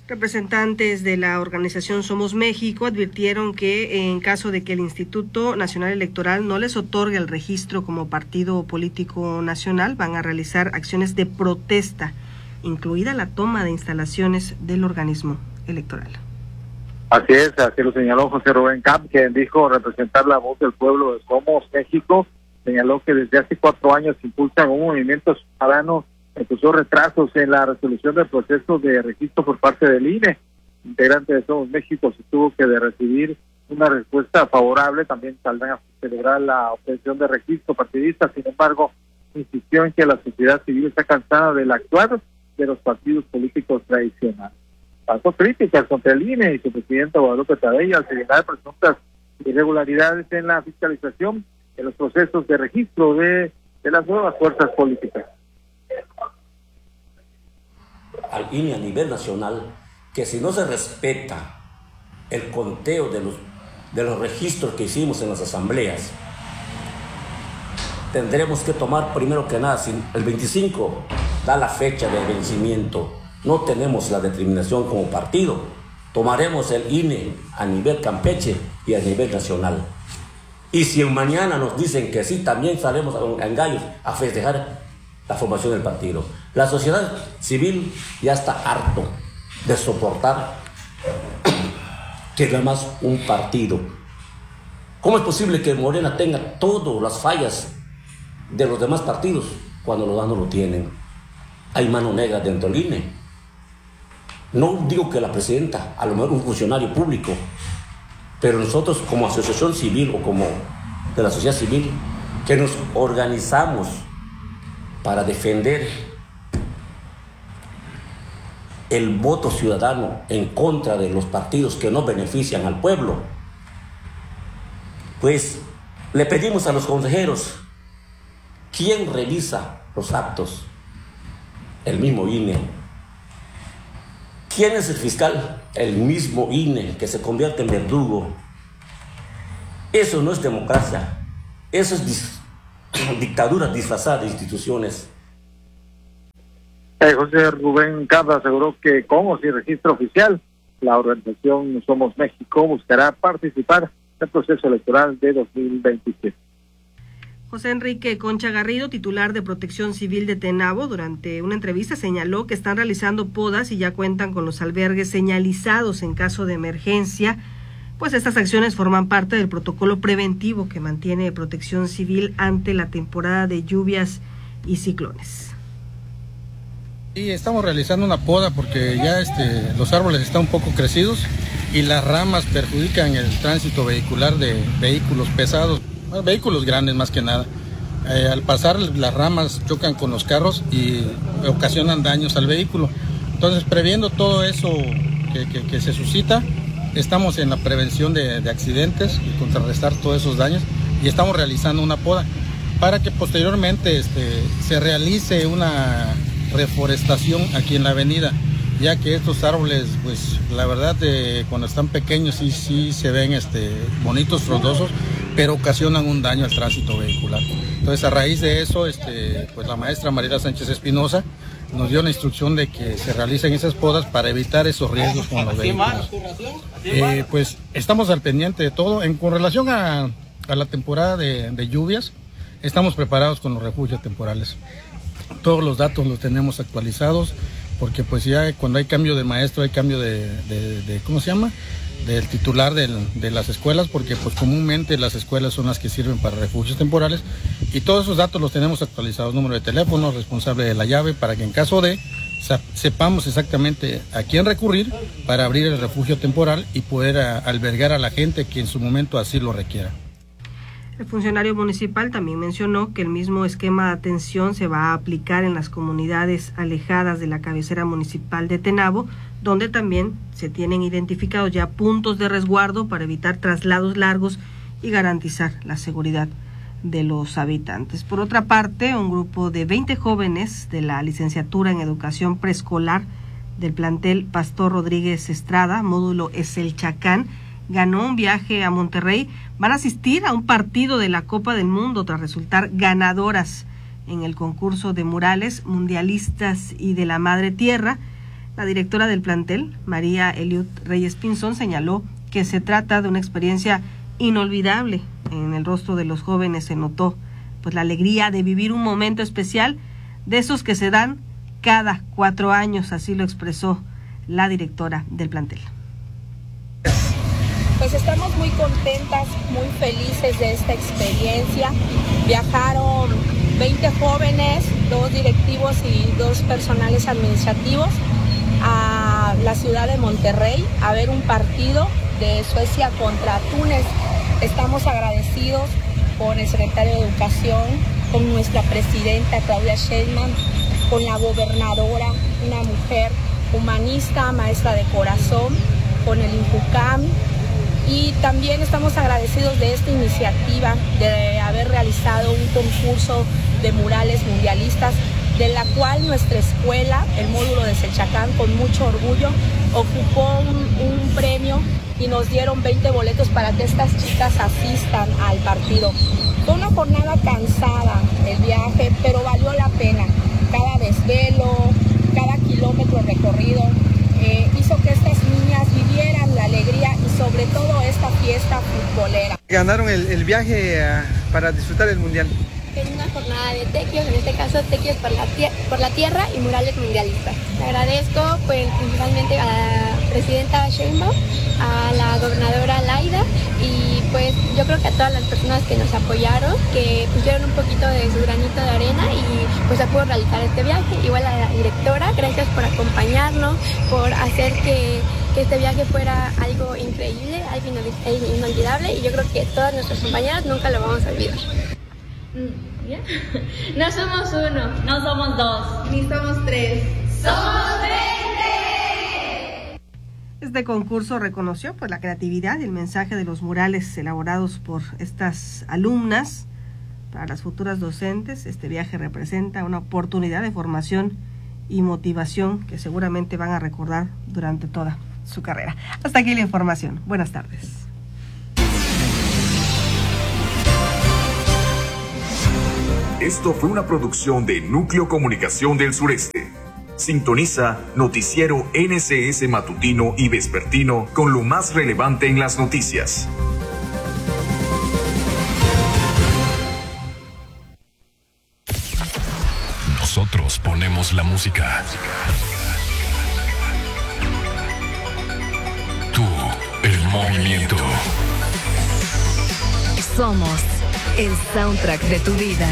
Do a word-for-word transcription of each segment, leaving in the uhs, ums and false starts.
Representantes de la organización Somos México advirtieron que en caso de que el Instituto Nacional Electoral no les otorgue el registro como partido político nacional, van a realizar acciones de protesta, incluida la toma de instalaciones del organismo electoral. Así es, así lo señaló José Rubén Camp, quien dijo representar la voz del pueblo de Somos México. Señaló que desde hace cuatro años impulsan un movimiento ciudadano que causó retrasos en la resolución del proceso de registro por parte del I N E. Integrante de Somos México se tuvo que de recibir una respuesta favorable, también saldrán a celebrar la obtención de registro partidista. Sin embargo, insistió en que la sociedad civil está cansada del actuar de los partidos políticos tradicionales. Pasó críticas contra el I N E y su presidente Guadalupe Tadei al señalar presuntas irregularidades en la fiscalización de los procesos de registro de, de las nuevas fuerzas políticas. Al I N E a nivel nacional, que si no se respeta el conteo de los, de los registros que hicimos en las asambleas, tendremos que tomar primero que nada, si el veinticinco da la fecha de vencimiento, no tenemos la determinación como partido, tomaremos el I N E a nivel Campeche y a nivel nacional. Y si mañana nos dicen que sí, también salimos en gallos a festejar la formación del partido. La sociedad civil ya está harto de soportar que nada más un partido. ¿Cómo es posible que Morena tenga todas las fallas de los demás partidos cuando los demás no lo tienen? Hay mano negra dentro del I N E. No digo que la presidenta, a lo mejor un funcionario público, pero nosotros como asociación civil o como de la sociedad civil, que nos organizamos para defender el voto ciudadano en contra de los partidos que no benefician al pueblo, pues le pedimos a los consejeros, ¿quién revisa los actos? El mismo I N E. ¿Quién es el fiscal? El mismo I N E, que se convierte en verdugo. Eso no es democracia, eso es dis- dictadura disfrazada de instituciones. Eh, José Rubén Cabra aseguró que con o sin registro oficial, la organización Somos México buscará participar en el proceso electoral de dos mil veintisiete. José Enrique Concha Garrido, titular de Protección Civil de Tenabo, durante una entrevista señaló que están realizando podas y ya cuentan con los albergues señalizados en caso de emergencia, pues estas acciones forman parte del protocolo preventivo que mantiene Protección Civil ante la temporada de lluvias y ciclones. Sí, estamos realizando una poda porque ya este, los árboles están un poco crecidos y las ramas perjudican el tránsito vehicular de vehículos pesados, vehículos grandes más que nada. Eh, al pasar las ramas chocan con los carros y ocasionan daños al vehículo. Entonces, previendo todo eso que, que, que se suscita, estamos en la prevención de, de accidentes y contrarrestar todos esos daños y estamos realizando una poda para que posteriormente este, se realice una reforestación aquí en la avenida, ya que estos árboles, pues la verdad, eh, cuando están pequeños sí, sí se ven este, bonitos, frondosos, pero ocasionan un daño al tránsito vehicular. Entonces, a raíz de eso, este, pues la maestra Mariela Sánchez Espinosa nos dio la instrucción de que se realicen esas podas para evitar esos riesgos con los vehículos. Eh, pues estamos al pendiente de todo. En, con relación a, a la temporada de, de lluvias, estamos preparados con los refugios temporales. Todos los datos los tenemos actualizados, porque pues ya cuando hay cambio de maestro hay cambio de, de, de ¿cómo se llama? Del titular del, de las escuelas, porque pues comúnmente las escuelas son las que sirven para refugios temporales y todos esos datos los tenemos actualizados, número de teléfono, responsable de la llave, para que en caso de sepamos exactamente a quién recurrir para abrir el refugio temporal y poder a, albergar a la gente que en su momento así lo requiera. El funcionario municipal también mencionó que el mismo esquema de atención se va a aplicar en las comunidades alejadas de la cabecera municipal de Tenabo, donde también se tienen identificados ya puntos de resguardo para evitar traslados largos y garantizar la seguridad de los habitantes. Por otra parte, un grupo de veinte jóvenes de la licenciatura en educación preescolar del plantel Pastor Rodríguez Estrada, módulo Eselchacán, ganó un viaje a Monterrey. Van a asistir a un partido de la Copa del Mundo tras resultar ganadoras en el concurso de murales mundialistas y de la Madre Tierra. La directora del plantel, María Eliud Reyes Pinzón, señaló que se trata de una experiencia inolvidable. En el rostro de los jóvenes se notó pues la alegría de vivir un momento especial, de esos que se dan cada cuatro años, así lo expresó la directora del plantel. Pues estamos muy contentas, muy felices de esta experiencia. Viajaron veinte jóvenes, dos directivos y dos personales administrativos a la ciudad de Monterrey a ver un partido de Suecia contra Túnez. Estamos agradecidos con el secretario de Educación, con nuestra presidenta Claudia Sheinbaum, con la gobernadora, una mujer humanista, maestra de corazón, con el INJUCAM, y también estamos agradecidos de esta iniciativa de haber realizado un concurso de murales mundialistas, de la cual nuestra escuela, el módulo de Sechacán, con mucho orgullo, ocupó un, un premio y nos dieron veinte boletos para que estas chicas asistan al partido. Fue una jornada cansada el viaje, pero valió la pena. Cada desvelo, cada kilómetro recorrido, eh, hizo que estas niñas vivieran la alegría y sobre todo esta fiesta futbolera. Ganaron el, el viaje uh, para disfrutar el mundial. En una jornada de tequios, en este caso tequios por la, por la tierra y murales mundialistas. Le agradezco pues, principalmente a la presidenta Sheinbaum, a la gobernadora Laida y pues yo creo que a todas las personas que nos apoyaron, que pusieron un poquito de su granito de arena y pues se pudo realizar este viaje. Igual a la directora, gracias por acompañarnos, por hacer que, que este viaje fuera algo increíble, algo inolvidable y yo creo que todas nuestras compañeras nunca lo vamos a olvidar. ¿Ya? No somos uno, no somos dos, ni somos tres, somos veinte. Este concurso reconoció pues la creatividad y el mensaje de los murales elaborados por estas alumnas. Para las futuras docentes, este viaje representa una oportunidad de formación y motivación que seguramente van a recordar durante toda su carrera. Hasta aquí la información. Buenas tardes. Esto fue una producción de Núcleo Comunicación del Sureste. Sintoniza Noticiero N C S Matutino y Vespertino con lo más relevante en las noticias. Nosotros ponemos la música. Tú, el movimiento. Somos el soundtrack de tu vida.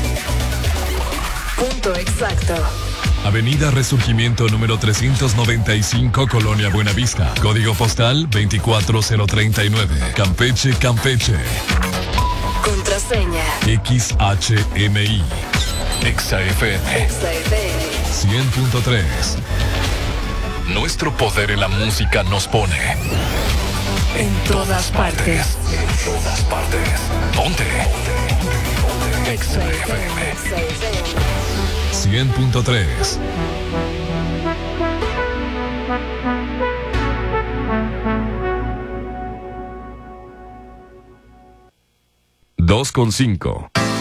Punto exacto. Avenida Resurgimiento número trescientos noventa y cinco, Colonia Buenavista. Código postal veinticuatro cero treinta y nueve. Campeche, Campeche. Contraseña X H M I. Exa F M. Exa F M. cien punto tres. Nuestro poder en la música nos pone en todas partes. En todas partes. Ponte. Exa F M. cien punto tres. dos con cinco.